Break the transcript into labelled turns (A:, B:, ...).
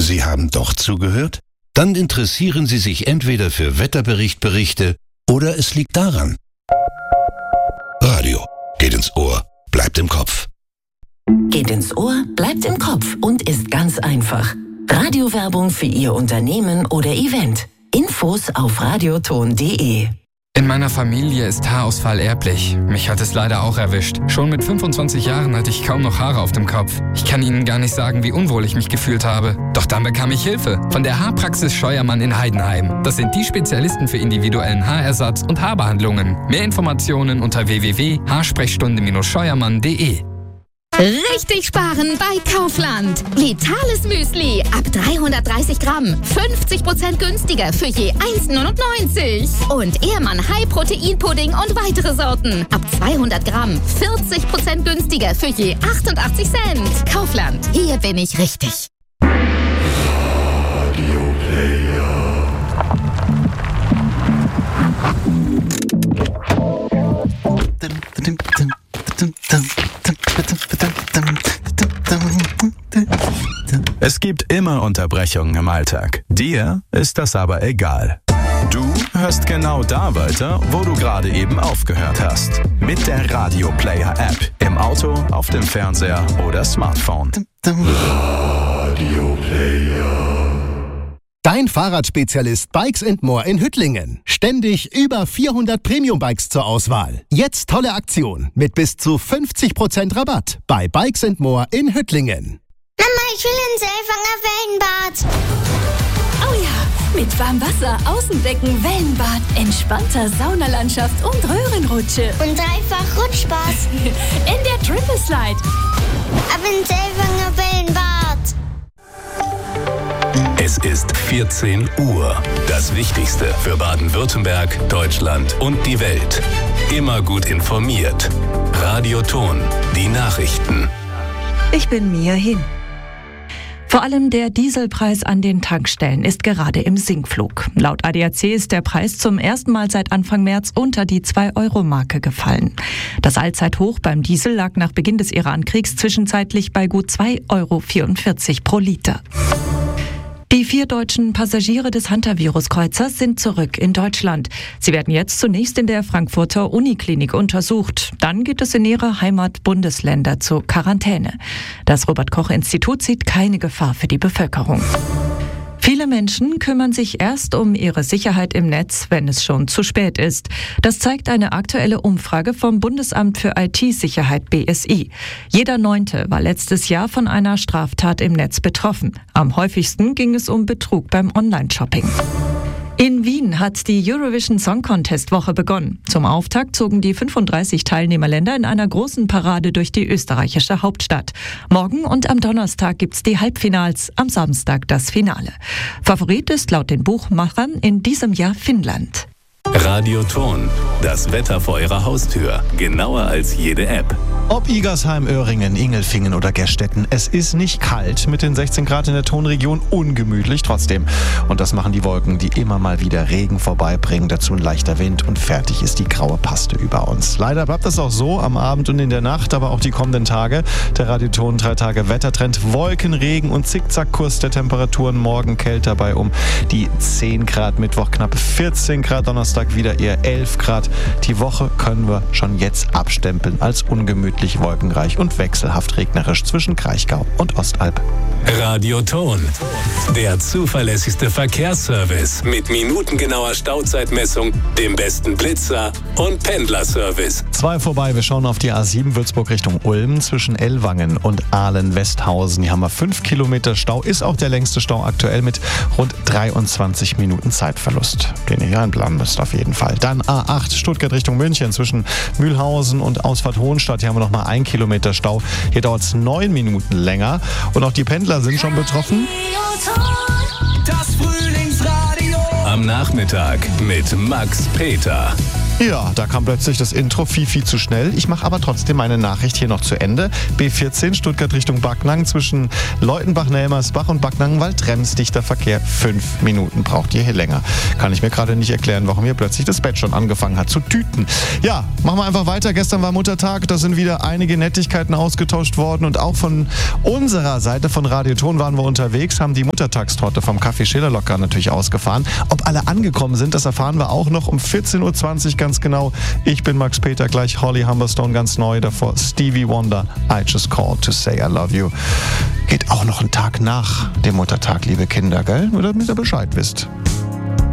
A: Sie haben doch zugehört? Dann interessieren Sie sich entweder für Wetterberichte oder es liegt daran. Radio geht ins Ohr, bleibt im Kopf.
B: Geht ins Ohr, bleibt im Kopf und ist ganz einfach. Radiowerbung für Ihr Unternehmen oder Event. Infos auf radioton.de.
C: In meiner Familie ist Haarausfall erblich. Mich hat es leider auch erwischt. Schon mit 25 Jahren hatte ich kaum noch Haare auf dem Kopf. Ich kann Ihnen gar nicht sagen, wie unwohl ich mich gefühlt habe. Doch dann bekam ich Hilfe von der Haarpraxis Scheuermann in Heidenheim. Das sind die Spezialisten für individuellen Haarersatz und Haarbehandlungen. Mehr Informationen unter www.haarsprechstunde-scheuermann.de.
D: Richtig sparen bei Kaufland. Vitales Müsli ab 330 Gramm. 50% günstiger für je 1,99. Und Ehrmann High Protein Pudding und weitere Sorten. Ab 200 Gramm. 40% günstiger für je 88 Cent. Kaufland. Hier bin ich richtig.
E: Radio Player.
F: Es gibt immer Unterbrechungen im Alltag. Dir ist das aber egal. Du hörst genau da weiter, wo du gerade eben aufgehört hast. Mit der Radio Player App. Im Auto, auf dem Fernseher oder Smartphone.
E: Radio Player.
G: Dein Fahrradspezialist Bikes & More in Hüttlingen. Ständig über 400 Premium-Bikes zur Auswahl. Jetzt tolle Aktion mit bis zu 50% Rabatt bei Bikes & More in Hüttlingen.
H: Mama, ich will ins Elfanger Wellenbad.
I: Oh ja, mit Warmwasser, Außenbecken, Wellenbad, entspannter Saunalandschaft und Röhrenrutsche.
H: Und dreifach Rutschspaß.
I: In der Triple Slide.
H: Ab ins Elfanger Wellenbad.
J: Es ist 14 Uhr. Das Wichtigste für Baden-Württemberg, Deutschland und die Welt. Immer gut informiert. Radio Ton, die Nachrichten.
K: Ich bin Mia Hin. Vor allem der Dieselpreis an den Tankstellen ist gerade im Sinkflug. Laut ADAC ist der Preis zum ersten Mal seit Anfang März unter die 2-Euro-Marke gefallen. Das Allzeithoch beim Diesel lag nach Beginn des Iran-Kriegs zwischenzeitlich bei gut 2,44 Euro pro Liter. Die 4 deutschen Passagiere des Hantavirus-Kreuzers sind zurück in Deutschland. Sie werden jetzt zunächst in der Frankfurter Uniklinik untersucht. Dann geht es in ihre Heimatbundesländer zur Quarantäne. Das Robert-Koch-Institut sieht keine Gefahr für die Bevölkerung. Viele Menschen kümmern sich erst um ihre Sicherheit im Netz, wenn es schon zu spät ist. Das zeigt eine aktuelle Umfrage vom Bundesamt für IT-Sicherheit BSI. Jeder 9. war letztes Jahr von einer Straftat im Netz betroffen. Am häufigsten ging es um Betrug beim Online-Shopping. In Wien hat die Eurovision Song Contest Woche begonnen. Zum Auftakt zogen die 35 Teilnehmerländer in einer großen Parade durch die österreichische Hauptstadt. Morgen und am Donnerstag gibt's die Halbfinals, am Samstag das Finale. Favorit ist laut den Buchmachern in diesem Jahr Finnland.
J: Radio Ton, das Wetter vor Ihrer Haustür. Genauer als jede App.
L: Ob Igersheim, Öhringen, Ingelfingen oder Gerstetten, es ist nicht kalt. Mit den 16 Grad in der Tonregion ungemütlich trotzdem. Und das machen die Wolken, die immer mal wieder Regen vorbeibringen. Dazu ein leichter Wind und fertig ist die graue Paste über uns. Leider bleibt das auch so am Abend und in der Nacht, aber auch die kommenden Tage. Der Radioton 3 Tage Wettertrend, Wolken, Regen und Zickzackkurs der Temperaturen. Morgen kälter bei um die 10 Grad, Mittwoch knapp 14 Grad, Donnerstag wieder eher 11 Grad. Die Woche können wir schon jetzt abstempeln als ungemütlich, wolkenreich und wechselhaft regnerisch zwischen Kraichgau und Ostalb.
J: Radio Ton, der zuverlässigste Verkehrsservice mit minutengenauer Stauzeitmessung, dem besten Blitzer und Pendlerservice.
L: 2 vorbei, wir schauen auf die A7 Würzburg Richtung Ulm zwischen Ellwangen und Aalen-Westhausen. Hier haben wir 5 Kilometer Stau, ist auch der längste Stau aktuell mit rund 23 Minuten Zeitverlust, den ihr hier einplanen müsst auf jeden Fall. Dann A8 Stuttgart Richtung München zwischen Mühlhausen und Ausfahrt Hohenstadt. Hier haben wir noch mal 1 Kilometer Stau. Hier dauert es 9 Minuten länger und auch die Pendler sind schon betroffen.
J: Das Frühlingsradio. Am Nachmittag mit Max Peter.
L: Ja, da kam plötzlich das Intro viel zu schnell. Ich mache aber trotzdem meine Nachricht hier noch zu Ende. B14 Stuttgart Richtung Backnang zwischen Leutenbach-Nelmersbach und Backnang-Waldrems. Dichter Verkehr. 5 Minuten braucht ihr hier länger. Kann ich mir gerade nicht erklären, warum hier plötzlich das Bett schon angefangen hat zu tüten. Ja, machen wir einfach weiter. Gestern war Muttertag. Da sind wieder einige Nettigkeiten ausgetauscht worden. Und auch von unserer Seite von Radio Ton waren wir unterwegs, haben die Muttertagstorte vom Café Schillerlocker natürlich ausgefahren. Ob alle angekommen sind, das erfahren wir auch noch um 14.20 Uhr ganz genau. Ich bin Max Peter, gleich Holly Humberstone ganz neu, davor Stevie Wonder, I Just Called to Say I Love You. Geht auch noch ein Tag nach dem Muttertag, liebe Kinder, gell? Nur damit ihr Bescheid wisst.